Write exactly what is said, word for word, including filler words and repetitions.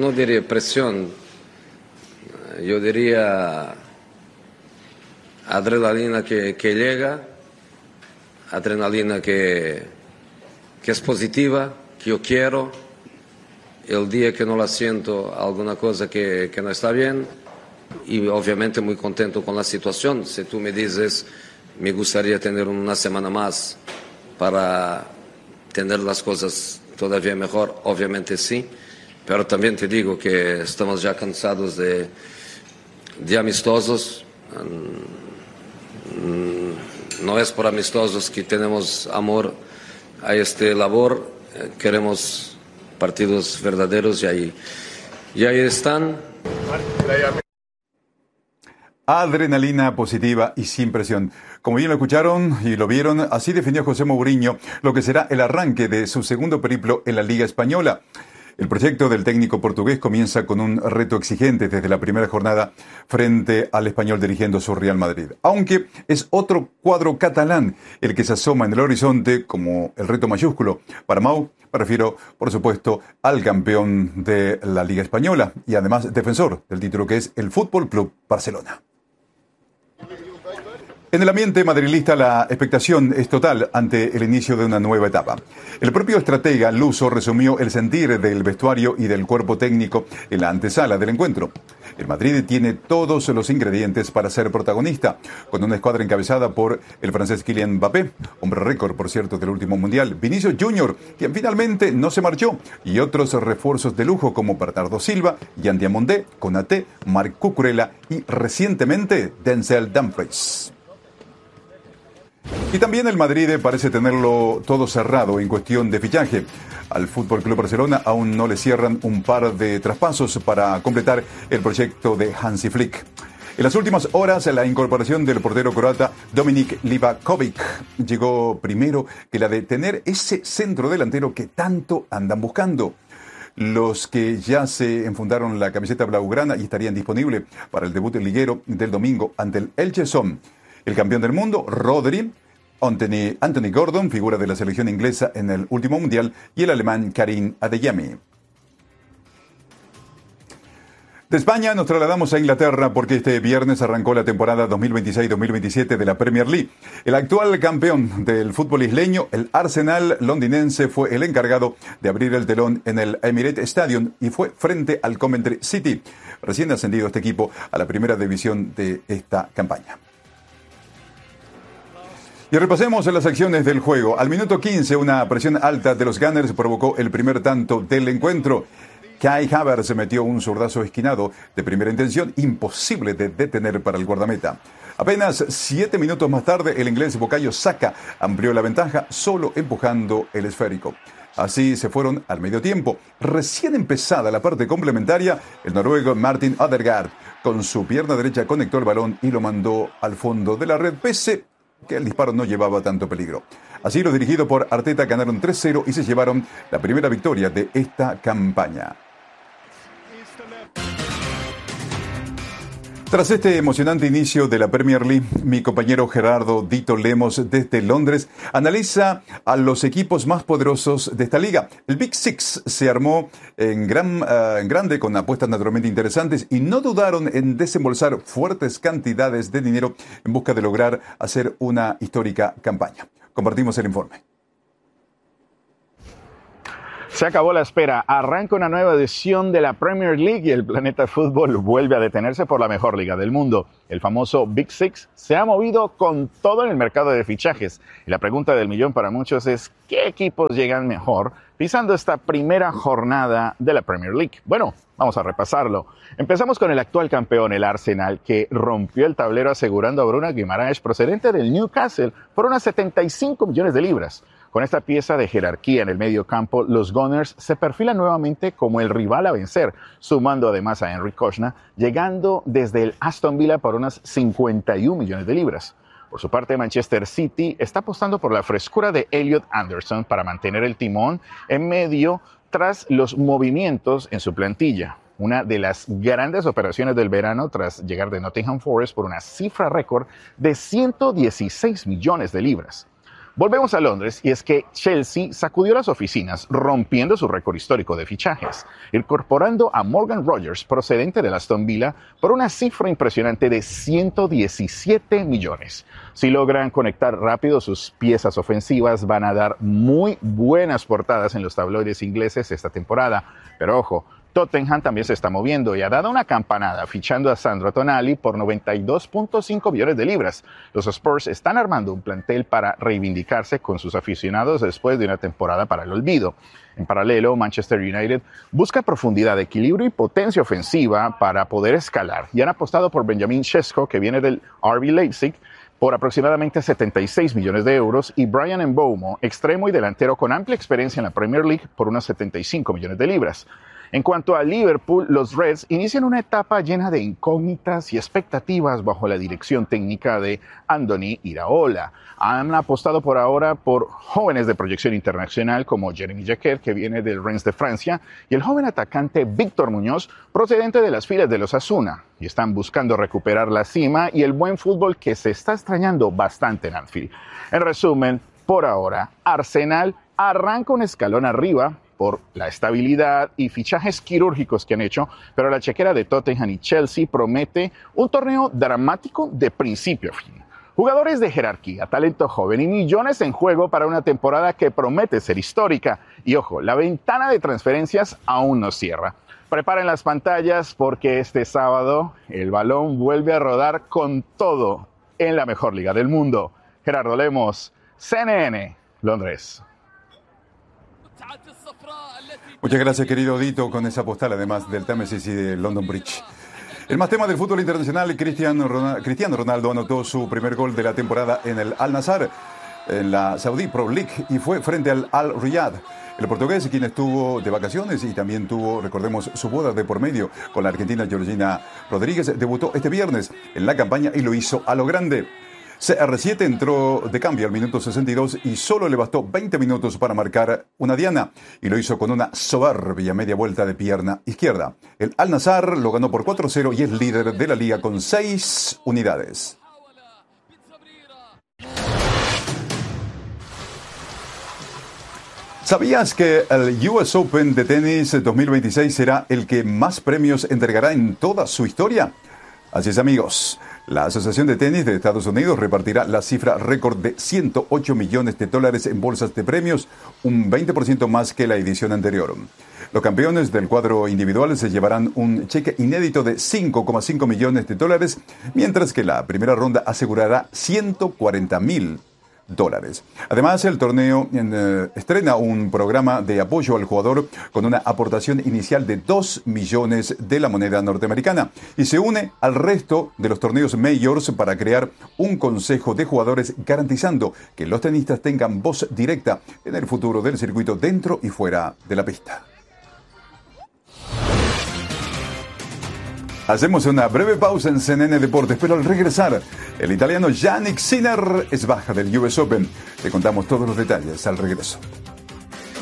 no diría presión, yo diría adrenalina que, que llega, adrenalina que, que es positiva, que yo quiero. El día que no la siento, alguna cosa que, que no está bien, y obviamente muy contento con la situación. Si tú me dices, me gustaría tener una semana más para tener las cosas todavía mejor, obviamente sí, pero también te digo que estamos ya cansados de, de amistosos. No es por amistosos que tenemos amor a esta labor, queremos partidos verdaderos y ahí, y ahí están. Adrenalina positiva y sin presión. Como bien lo escucharon y lo vieron, así definió José Mourinho lo que será el arranque de su segundo periplo en la Liga Española. El proyecto del técnico portugués comienza con un reto exigente desde la primera jornada frente al Español dirigiendo su Real Madrid. Aunque es otro cuadro catalán el que se asoma en el horizonte como el reto mayúsculo. Para Mau, me refiero, por supuesto, al campeón de la Liga Española y además defensor del título que es el F C Barcelona. En el ambiente madrilista la expectación es total ante el inicio de una nueva etapa. El propio estratega luso resumió el sentir del vestuario y del cuerpo técnico en la antesala del encuentro. El Madrid tiene todos los ingredientes para ser protagonista, con una escuadra encabezada por el francés Kylian Mbappé, hombre récord, por cierto, del último mundial, Vinicius Junior, quien finalmente no se marchó, y otros refuerzos de lujo como Bernardo Silva, Yan Diamandé, Konaté, Marc Cucurella y recientemente Denzel Dumfries. Y también el Madrid parece tenerlo todo cerrado en cuestión de fichaje. Al F C Barcelona aún no le cierran un par de traspasos para completar el proyecto de Hansi Flick. En las últimas horas, la incorporación del portero croata Dominik Livakovic llegó primero que la de tener ese centro delantero que tanto andan buscando. Los que ya se enfundaron la camiseta blaugrana y estarían disponibles para el debut liguero del domingo ante el Elche son el campeón del mundo, Rodri, Anthony, Anthony Gordon, figura de la selección inglesa en el último mundial, y el alemán Karim Adeyemi. De España nos trasladamos a Inglaterra porque este viernes arrancó la temporada dos mil veintiséis dos mil veintisiete de la Premier League. El actual campeón del fútbol isleño, el Arsenal londinense, fue el encargado de abrir el telón en el Emirates Stadium y fue frente al Coventry City, recién ascendido este equipo a la primera división de esta campaña. Y repasemos las acciones del juego. Al minuto quince, una presión alta de los Gunners provocó el primer tanto del encuentro. Kai Havertz metió un zurdazo esquinado de primera intención, imposible de detener para el guardameta. Apenas siete minutos más tarde, el inglés Bukayo Saka amplió la ventaja, solo empujando el esférico. Así se fueron al medio tiempo. Recién empezada la parte complementaria, el noruego Martin Ødegaard con su pierna derecha conectó el balón y lo mandó al fondo de la red, pese que el disparo no llevaba tanto peligro. Así, los dirigidos por Arteta ganaron tres cero y se llevaron la primera victoria de esta campaña. Tras este emocionante inicio de la Premier League, mi compañero Gerardo Dito Lemos desde Londres analiza a los equipos más poderosos de esta liga. El Big Six se armó en, gran, uh, en grande con apuestas naturalmente interesantes y no dudaron en desembolsar fuertes cantidades de dinero en busca de lograr hacer una histórica campaña. Compartimos el informe. Se acabó la espera, arranca una nueva edición de la Premier League y el planeta fútbol vuelve a detenerse por la mejor liga del mundo. El famoso Big Six se ha movido con todo en el mercado de fichajes. Y la pregunta del millón para muchos es, ¿qué equipos llegan mejor pisando esta primera jornada de la Premier League? Bueno, vamos a repasarlo. Empezamos con el actual campeón, el Arsenal, que rompió el tablero asegurando a Bruno Guimaraes, procedente del Newcastle, por unas setenta y cinco millones de libras. Con esta pieza de jerarquía en el medio campo, los Gunners se perfilan nuevamente como el rival a vencer, sumando además a Henry Kochna, llegando desde el Aston Villa por unas cincuenta y un millones de libras. Por su parte, Manchester City está apostando por la frescura de Elliot Anderson para mantener el timón en medio tras los movimientos en su plantilla. Una de las grandes operaciones del verano tras llegar de Nottingham Forest por una cifra récord de ciento dieciséis millones de libras. Volvemos a Londres y es que Chelsea sacudió las oficinas rompiendo su récord histórico de fichajes, incorporando a Morgan Rogers procedente de Aston Villa por una cifra impresionante de ciento diecisiete millones. Si logran conectar rápido sus piezas ofensivas van a dar muy buenas portadas en los tabloides ingleses esta temporada, pero ojo, Tottenham también se está moviendo y ha dado una campanada fichando a Sandro Tonali por noventa y dos punto cinco millones de libras. Los Spurs están armando un plantel para reivindicarse con sus aficionados después de una temporada para el olvido. En paralelo, Manchester United busca profundidad, equilibrio y potencia ofensiva para poder escalar y han apostado por Benjamin Sesko, que viene del R B Leipzig, por aproximadamente setenta y seis millones de euros, y Brian Mbeumo, extremo y delantero con amplia experiencia en la Premier League, por unos setenta y cinco millones de libras. En cuanto a Liverpool, los Reds inician una etapa llena de incógnitas y expectativas bajo la dirección técnica de Andoni Iraola. Han apostado por ahora por jóvenes de proyección internacional como Jeremy Jacquet, que viene del Rennes de Francia, y el joven atacante Víctor Muñoz, procedente de las filas de los Osasuna, y están buscando recuperar la cima y el buen fútbol que se está extrañando bastante en Anfield. En resumen, por ahora, Arsenal arranca un escalón arriba por la estabilidad y fichajes quirúrgicos que han hecho, pero la chequera de Tottenham y Chelsea promete un torneo dramático de principio a fin. Jugadores de jerarquía, talento joven y millones en juego para una temporada que promete ser histórica. Y ojo, la ventana de transferencias aún no cierra. Preparen las pantallas porque este sábado el balón vuelve a rodar con todo en la mejor liga del mundo. Gerardo Lemos, C N N, Londres. Muchas gracias, querido Dito, con esa postal, además del Támesis y del London Bridge. El más tema del fútbol internacional, Cristiano Ronaldo, Cristiano Ronaldo anotó su primer gol de la temporada en el Al-Nassr, en la Saudi Pro League, y fue frente al Al-Riyadh. El portugués, quien estuvo de vacaciones y también tuvo, recordemos, su boda de por medio con la argentina Georgina Rodríguez, debutó este viernes en la campaña y lo hizo a lo grande. C R siete entró de cambio al minuto sesenta y dos y solo le bastó veinte minutos para marcar una diana, y lo hizo con una soberbia media vuelta de pierna izquierda. El Al-Nassr lo ganó por cuatro cero y es líder de la liga con seis unidades. ¿Sabías que el U S Open de tenis dos mil veintiséis será el que más premios entregará en toda su historia? Así es, amigos. La Asociación de Tenis de Estados Unidos repartirá la cifra récord de ciento ocho millones de dólares en bolsas de premios, un veinte por ciento más que la edición anterior. Los campeones del cuadro individual se llevarán un cheque inédito de cinco coma cinco millones de dólares, mientras que la primera ronda asegurará ciento cuarenta mil dólares. Además, el torneo eh, estrena un programa de apoyo al jugador con una aportación inicial de dos millones de la moneda norteamericana y se une al resto de los torneos majors para crear un consejo de jugadores, garantizando que los tenistas tengan voz directa en el futuro del circuito dentro y fuera de la pista. Hacemos una breve pausa en C N N Deportes, pero al regresar, el italiano Jannik Sinner es baja del U S Open. Te contamos todos los detalles al regreso.